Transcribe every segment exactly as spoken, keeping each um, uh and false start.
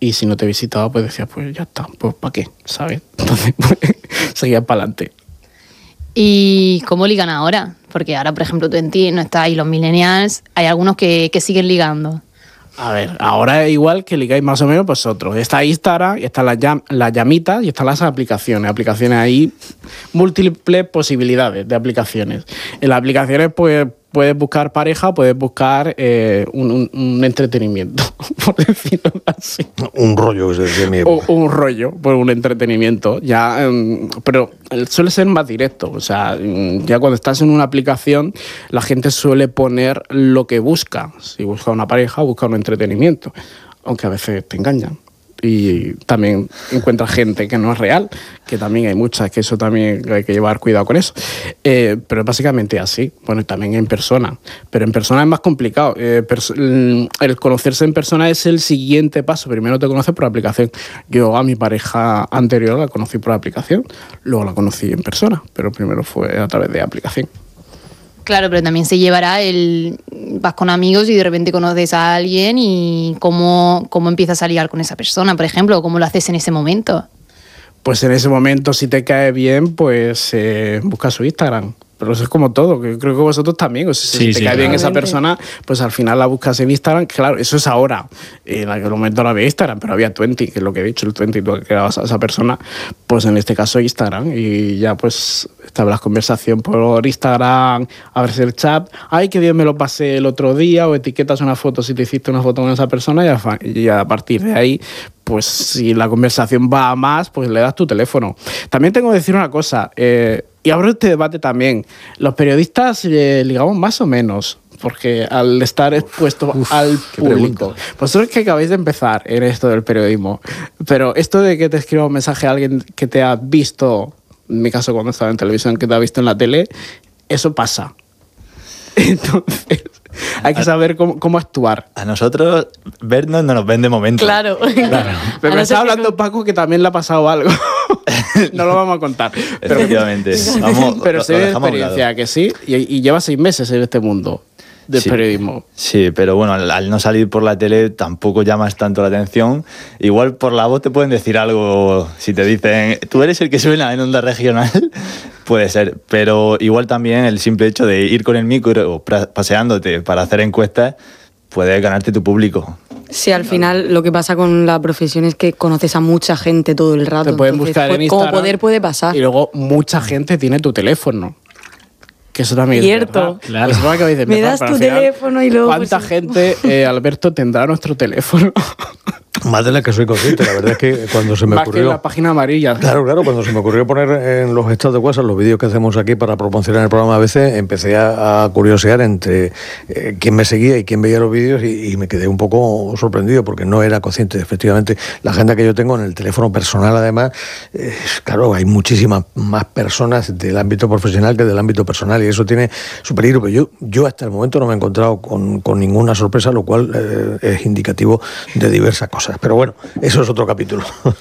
y si no te visitaba, pues decías, pues ya está, pues ¿para qué? ¿Sabes? Entonces, pues, seguías para adelante. ¿Y cómo ligan ahora? Porque ahora, por ejemplo, tú en ti no estás ahí los millennials, hay algunos que, que siguen ligando. A ver, ahora es igual que ligáis más o menos vosotros. Está Instagram, están las, llam las llamitas y están las aplicaciones. Aplicaciones ahí, múltiples posibilidades de aplicaciones. En las aplicaciones, pues, puedes buscar pareja, puedes buscar eh, un, un, un entretenimiento, por decirlo así. Un rollo, es de mi época. O, un rollo, pues un entretenimiento. Ya, um, pero suele ser más directo. O sea, ya cuando estás en una aplicación, la gente suele poner lo que busca. Si busca una pareja, busca un entretenimiento. Aunque a veces te engañan. Y también encuentras gente que no es real, que también hay muchas, que eso también hay que llevar cuidado con eso. Eh, pero es básicamente así. Bueno, y también en persona. Pero en persona es más complicado. Eh, el conocerse en persona es el siguiente paso. Primero te conoces por aplicación. Yo a mi pareja anterior la conocí por aplicación, luego la conocí en persona, pero primero fue a través de aplicación. Claro, pero también se llevará el... Vas con amigos y de repente conoces a alguien y cómo, cómo empiezas a ligar con esa persona, por ejemplo, o cómo lo haces en ese momento. Pues en ese momento, si te cae bien, pues eh, busca su Instagram. Pero eso es como todo, que creo que vosotros también. O sea, si sí, te sí, cae bien esa claramente. persona, pues al final la buscas en Instagram. Claro, eso es ahora. En aquel momento no había Instagram, pero había Twenty, que es lo que he dicho, el Twenty, tú creabas a esa persona, pues en este caso Instagram. Y ya pues estableces conversación por Instagram, abres el chat. Ay, qué bien me lo pasé el otro día, o etiquetas una foto si te hiciste una foto con esa persona y a, y a partir de ahí, pues si la conversación va a más, pues le das tu teléfono. También tengo que decir una cosa, eh, y abro este debate también. Los periodistas eh, ligamos más o menos, porque al estar expuesto Uf, al público. Vosotros que acabáis de empezar en esto del periodismo, pero esto de que te escriba un mensaje a alguien que te ha visto, en mi caso cuando estaba en televisión, que te ha visto en la tele, eso pasa. Entonces, hay que saber cómo, cómo actuar. A nosotros, vernos no nos ven de momento. Claro. claro. Pero me estaba hablando que... Paco que también le ha pasado algo. No lo vamos a contar. Pero, efectivamente. Vamos, pero sé de experiencia lado. que sí, y, y lleva seis meses en este mundo del sí, periodismo. Sí, pero bueno, al, al no salir por la tele tampoco llamas tanto la atención. Igual por la voz te pueden decir algo, si te dicen, tú eres el que suena en Onda Regional, puede ser. Pero igual también el simple hecho de ir con el micro o paseándote para hacer encuestas puede ganarte tu público. Sí, al final lo que pasa con la profesión es que conoces a mucha gente todo el rato. Te pueden entonces, buscar pues, en Instagram. Como poder puede pasar. Y luego mucha gente tiene tu teléfono. Que eso también Cierto. es verdad. Claro. Pues de me das tu teléfono y luego... ¿Cuánta pues, gente, eh, Alberto, tendrá nuestro teléfono? Más de la que soy consciente, la verdad es que cuando se me Más ocurrió... que en la página amarilla. Claro, claro, cuando se me ocurrió poner en los estados de WhatsApp los vídeos que hacemos aquí para promocionar el programa a veces, empecé a, a curiosear entre eh, quién me seguía y quién veía los vídeos y, y me quedé un poco sorprendido porque no era consciente. Efectivamente, la agenda que yo tengo en el teléfono personal, además, eh, claro, hay muchísimas más personas del ámbito profesional que del ámbito personal y eso tiene su peligro. Pero yo, yo hasta el momento no me he encontrado con, con ninguna sorpresa, lo cual eh, es indicativo de diversas cosas. Pero bueno, eso es otro capítulo.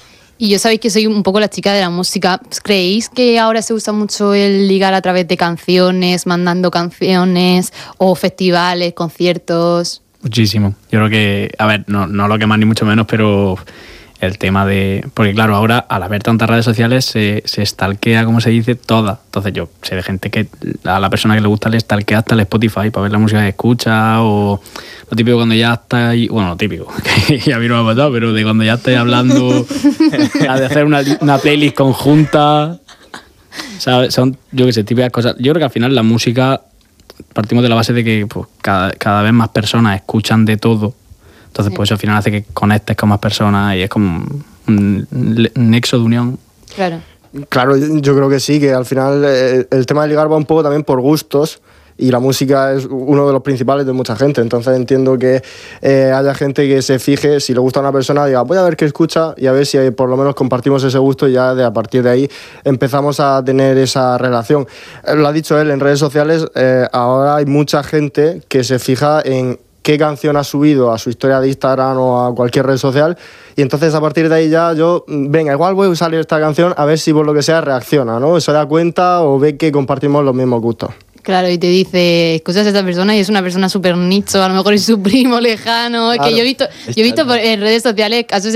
Y yo sabéis que soy un poco la chica de la música. ¿Creéis que ahora se usa mucho el ligar a través de canciones, mandando canciones o festivales, conciertos? Muchísimo. Yo creo que, a ver, no, no lo que más ni mucho menos, pero el tema de... Porque claro, ahora al haber tantas redes sociales se, se stalkea, como se dice, toda. Entonces yo sé de gente que a la persona que le gusta le stalkea hasta el Spotify para ver la música que escucha o... Lo típico cuando ya estáis... Bueno, lo típico, que a mí no me ha pasado, pero de cuando ya estáis hablando de hacer una, una playlist conjunta. ¿Sabes? Son, yo qué sé, típicas cosas. Yo creo que al final la música partimos de la base de que pues, cada, cada vez más personas escuchan de todo. Entonces, pues eso al final hace que conectes con más personas y es como un, un nexo de unión. Claro. Claro, yo creo que sí, que al final eh, el tema de ligar va un poco también por gustos. Y la música es uno de los principales de mucha gente, entonces entiendo que eh, haya gente que se fije, si le gusta a una persona, diga, voy a ver qué escucha y a ver si por lo menos compartimos ese gusto y ya de, a partir de ahí empezamos a tener esa relación. Eh, lo ha dicho él, en redes sociales eh, ahora hay mucha gente que se fija en qué canción ha subido a su historia de Instagram o a cualquier red social y entonces a partir de ahí ya yo, venga, igual voy a usar esta canción a ver si por lo que sea reacciona, ¿no? Se da cuenta o ve que compartimos los mismos gustos. Claro, y te dice, escuchas a esta persona y es una persona súper nicho, a lo mejor es su primo lejano. Claro. Que yo he visto, yo he visto por, en redes sociales casos